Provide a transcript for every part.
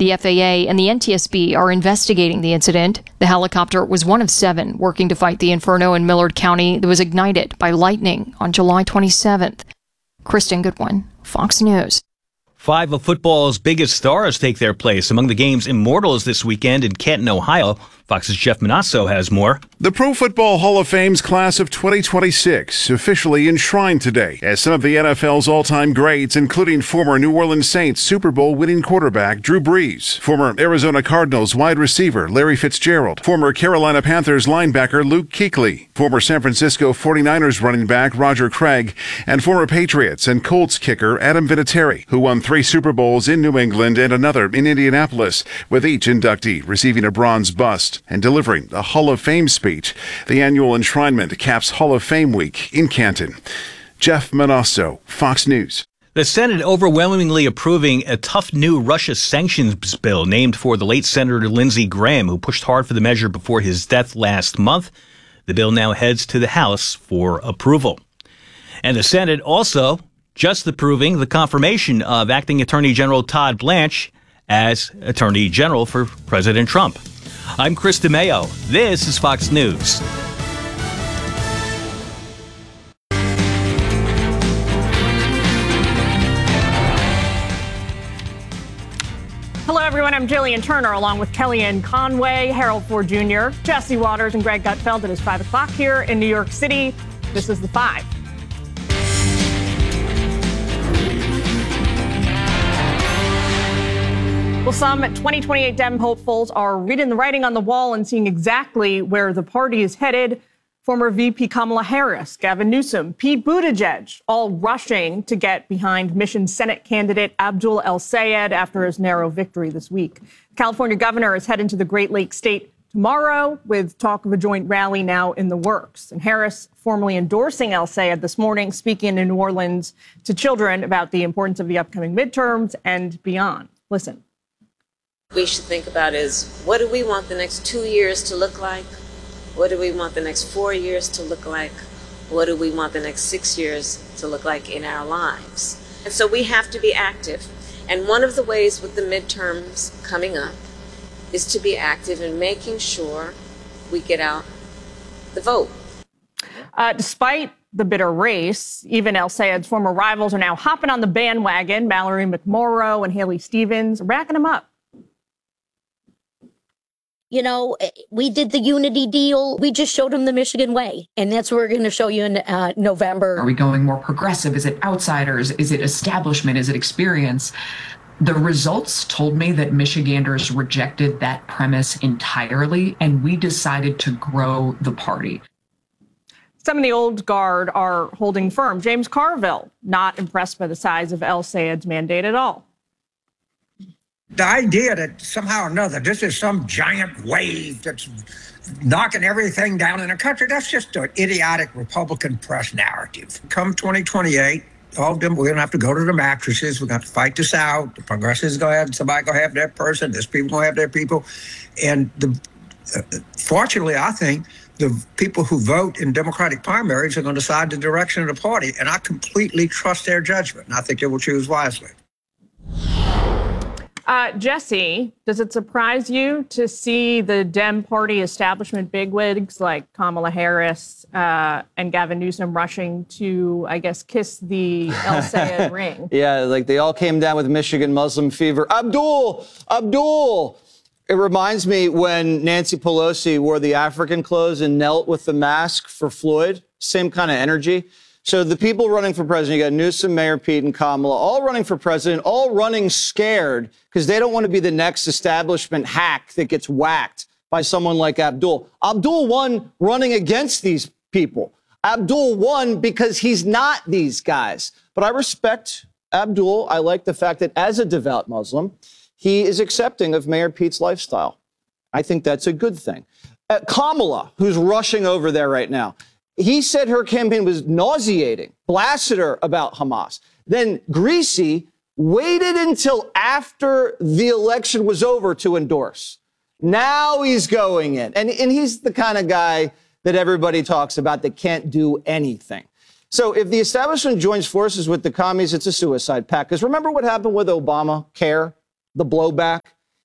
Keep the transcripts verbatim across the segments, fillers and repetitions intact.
The F A A and the N T S B are investigating the incident. The helicopter was one of seven working to fight the inferno in Millard County that was ignited by lightning on July twenty-seventh. Kristen Goodwin, Fox News. Five of football's biggest stars take their place among the game's immortals this weekend in Canton, Ohio. Fox's Jeff Manasso has more. The Pro Football Hall of Fame's class of twenty twenty-six officially enshrined today as some of the N F L's all-time greats, including former New Orleans Saints Super Bowl winning quarterback Drew Brees, former Arizona Cardinals wide receiver Larry Fitzgerald, former Carolina Panthers linebacker Luke Kuechly, former San Francisco forty-niners running back Roger Craig, and former Patriots and Colts kicker Adam Vinatieri, who won three Super Bowls in New England and another in Indianapolis, with each inductee receiving a bronze bust and delivering a Hall of Fame speech. The annual enshrinement caps Hall of Fame week in Canton. Jeff Manasso, Fox News. The Senate overwhelmingly approving a tough new Russia sanctions bill named for the late Senator Lindsey Graham, who pushed hard for the measure before his death last month. The bill now heads to the House for approval. And the Senate also just approving the confirmation of Acting Attorney General Todd Blanche as Attorney General for President Trump. I'm Chris DeMayo. This is Fox News. Hello, everyone. I'm Jillian Turner, along with Kellyanne Conway, Harold Ford Junior, Jesse Waters, and Greg Gutfeld. It is five o'clock here in New York City. This is The Five. Well, some twenty twenty-eight Dem hopefuls are reading the writing on the wall and seeing exactly where the party is headed. Former V P Kamala Harris, Gavin Newsom, Pete Buttigieg, all rushing to get behind Mission Senate candidate Abdul El-Sayed after his narrow victory this week. California governor is heading to the Great Lakes state tomorrow with talk of a joint rally now in the works. And Harris formally endorsing El-Sayed this morning, speaking in New Orleans to children about the importance of the upcoming midterms and beyond. Listen. We should think about is, what do we want the next two years to look like? What do we want the next four years to look like? What do we want the next six years to look like in our lives? And so we have to be active. And one of the ways with the midterms coming up is to be active in making sure we get out the vote. Uh, despite the bitter race, even El-Sayed's former rivals are now hopping on the bandwagon. Mallory McMorrow and Haley Stevens racking them up. You know, we did the unity deal. We just showed them the Michigan way. And that's what we're going to show you in uh, November. Are we going more progressive? Is it outsiders? Is it establishment? Is it experience? The results told me that Michiganders rejected that premise entirely, and we decided to grow the party. Some of the old guard are holding firm. James Carville, not impressed by the size of El-Sayed's mandate at all. The idea that somehow or another this is some giant wave that's knocking everything down in the country, that's just an idiotic Republican press narrative. Come twenty twenty-eight, all of them, we're going to have to go to the mattresses. We're going to have to fight this out. The progressives going to have, somebody going to have their person. This people going to have their people. And the, uh, fortunately, I think the people who vote in Democratic primaries are going to decide the direction of the party. And I completely trust their judgment. And I think they will choose wisely. Uh, Jesse, does it surprise you to see the Dem Party establishment bigwigs like Kamala Harris uh, and Gavin Newsom rushing to, I guess, kiss the El-Sayed ring? Yeah, like they all came down with Michigan Muslim fever. Abdul! Abdul! It reminds me when Nancy Pelosi wore the African clothes and knelt with the mask for Floyd. Same kind of energy. So the people running for president, you got Newsom, Mayor Pete, and Kamala, all running for president, all running scared because they don't want to be the next establishment hack that gets whacked by someone like Abdul. Abdul won running against these people. Abdul won because he's not these guys. But I respect Abdul. I like the fact that as a devout Muslim, he is accepting of Mayor Pete's lifestyle. I think that's a good thing. Uh, Kamala, who's rushing over there right now, he said her campaign was nauseating, blasted her about Hamas. Then Greasy waited until after the election was over to endorse. Now he's going in. And, and he's the kind of guy that everybody talks about that can't do anything. So if the establishment joins forces with the commies, it's a suicide pact. Because remember what happened with Obamacare, the blowback?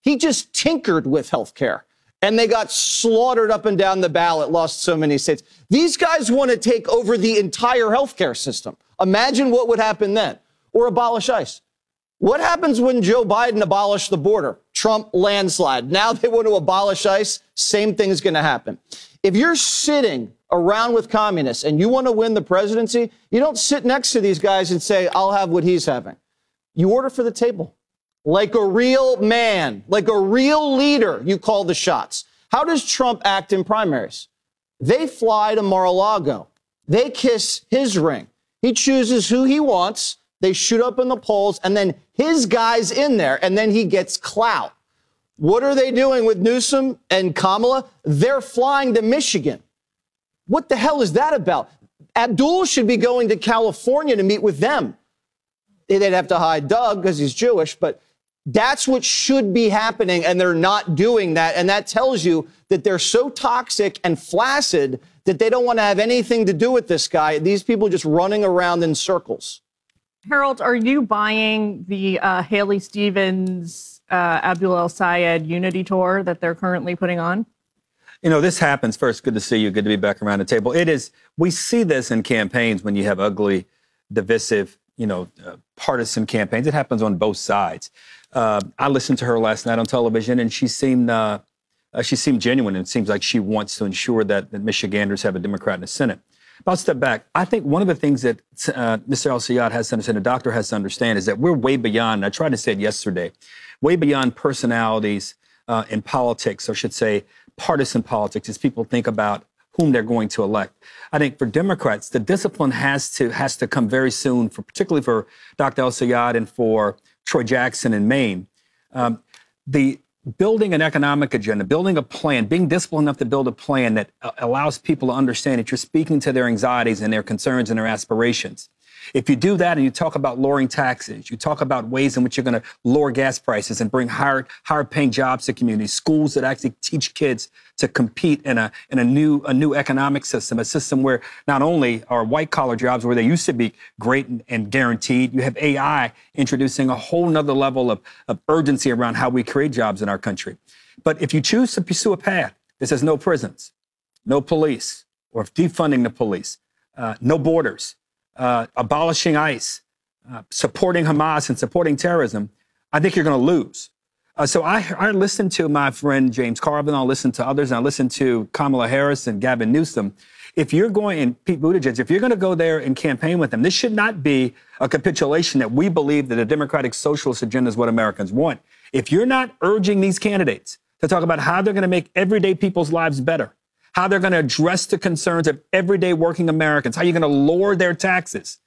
He just tinkered with health care. And they got slaughtered up and down the ballot, lost so many states. These guys want to take over the entire healthcare system. Imagine what would happen then. Or abolish ICE. What happens when Joe Biden abolished the border? Trump landslide. Now they want to abolish ICE. Same thing is going to happen. If you're sitting around with communists and you want to win the presidency, you don't sit next to these guys and say, I'll have what he's having. You order for the table. Like a real man, like a real leader, you call the shots. How does Trump act in primaries? They fly to Mar-a-Lago. They kiss his ring. He chooses who he wants. They shoot up in the polls, and then his guy's in there, and then he gets clout. What are they doing with Newsom and Kamala? They're flying to Michigan. What the hell is that about? Abdul should be going to California to meet with them. They'd have to hide Doug because he's Jewish, but that's what should be happening, and they're not doing that. And that tells you that they're so toxic and flaccid that they don't want to have anything to do with this guy. These people just running around in circles. Harold, are you buying the uh, Haley Stevens, uh, Abdul El-Sayed unity tour that they're currently putting on? You know, this happens. First, good to see you. Good to be back around the table. It is, we see this in campaigns when you have ugly, divisive, you know, uh, partisan campaigns. It happens on both sides. Uh, I listened to her last night on television, and she seemed uh, uh, she seemed genuine. And it seems like she wants to ensure that, that Michiganders have a Democrat in the Senate. But I'll step back. I think one of the things that uh, Mister El-Sayed has to understand, the doctor has to understand, is that we're way beyond, and I tried to say it yesterday, way beyond personalities uh, in politics, or I should say partisan politics, as people think about whom they're going to elect. I think for Democrats, the discipline has to has to come very soon, for particularly for Doctor El-Sayed and for Troy Jackson in Maine. Um, the building an economic agenda, building a plan, being disciplined enough to build a plan that uh, allows people to understand that you're speaking to their anxieties and their concerns and their aspirations. If you do that and you talk about lowering taxes, you talk about ways in which you're going to lower gas prices and bring higher, higher paying jobs to communities, schools that actually teach kids to compete in a in a new a new economic system, a system where not only are white collar jobs where they used to be great and, and guaranteed, you have A I introducing a whole nother level of, of urgency around how we create jobs in our country. But if you choose to pursue a path that says no prisons, no police, or defunding the police, uh, no borders, Uh, abolishing ICE, uh, supporting Hamas and supporting terrorism, I think you're going to lose. Uh, so I, I listened to my friend James Carvin, I'll listen to others, and I listened to Kamala Harris and Gavin Newsom. If you're going, and Pete Buttigieg, if you're going to go there and campaign with them, this should not be a capitulation that we believe that a democratic socialist agenda is what Americans want. If you're not urging these candidates to talk about how they're going to make everyday people's lives better, how they're going to address the concerns of everyday working Americans, how you're going to lower their taxes.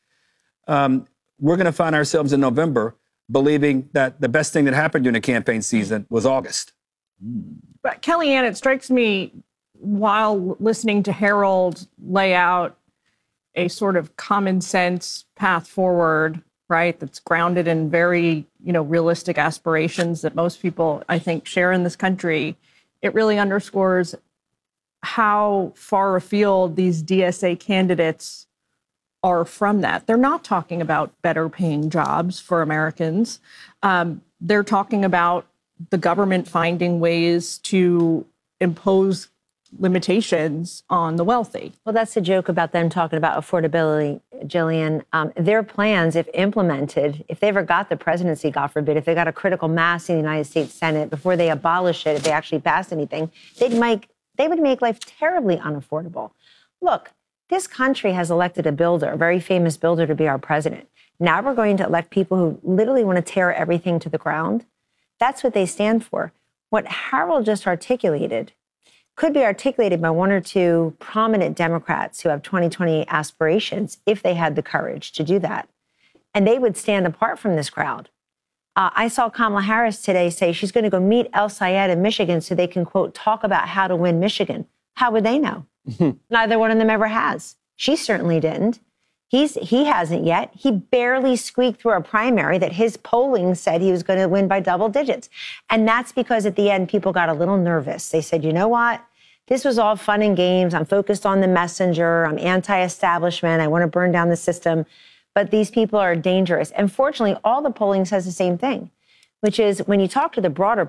Um, we're going to find ourselves in November believing that the best thing that happened during the campaign season was August. But Kellyanne, it strikes me while listening to Harold lay out a sort of common sense path forward, right, that's grounded in very, you know, realistic aspirations that most people, I think, share in this country. It really underscores how far afield these D S A candidates are from that. They're not talking about better paying jobs for Americans. Um, they're talking about the government finding ways to impose limitations on the wealthy. Well, that's the joke about them talking about affordability, Jillian. Um, their plans, if implemented, if they ever got the presidency, God forbid, if they got a critical mass in the United States Senate, before they abolish it, if they actually passed anything, they'd make They would make life terribly unaffordable. Look, this country has elected a builder, a very famous builder, to be our president. Now we're going to elect people who literally want to tear everything to the ground. That's what they stand for. What Harold just articulated could be articulated by one or two prominent Democrats who have twenty twenty aspirations if they had the courage to do that. And they would stand apart from this crowd. Uh, I saw Kamala Harris today say she's going to go meet El-Sayed in Michigan so they can, quote, talk about how to win Michigan. How would they know? Neither one of them ever has. She certainly didn't. He's He hasn't yet. He barely squeaked through a primary that his polling said he was going to win by double digits. And that's because at the end, people got a little nervous. They said, you know what? This was all fun and games. I'm focused on the messenger. I'm anti-establishment. I want to burn down the system. But these people are dangerous. And fortunately, all the polling says the same thing, which is when you talk to the broader